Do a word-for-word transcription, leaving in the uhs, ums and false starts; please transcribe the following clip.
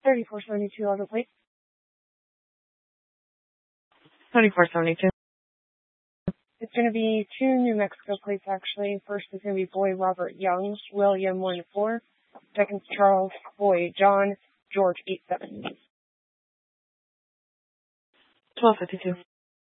thirty-four seventy-two auto plate. thirty-four seventy-two. It's going to be two New Mexico plates, actually. First is going to be Boy Robert Young, William one four. Second is Charles Boy John, George eight seven. twelve fifty-two.